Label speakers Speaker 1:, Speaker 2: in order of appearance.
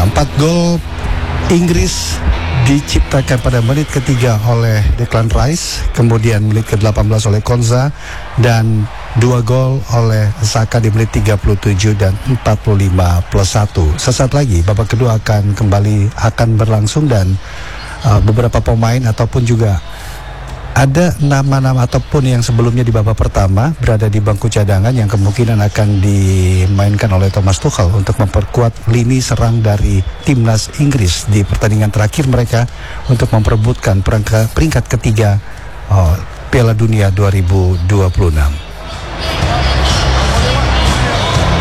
Speaker 1: Ya, 4 gol Inggris diciptakan pada menit ketiga oleh Declan Rice, kemudian menit ke-18 oleh Konza, dan 2 gol oleh Saka di menit 37 dan 45 plus 1. Sesaat lagi babak kedua akan berlangsung, dan beberapa pemain ataupun juga ada nama-nama ataupun yang sebelumnya di babak pertama berada di bangku cadangan yang kemungkinan akan dimainkan oleh Thomas Tuchel untuk memperkuat lini serang dari timnas Inggris di pertandingan terakhir mereka untuk memperebutkan peringkat ketiga Piala Dunia 2026.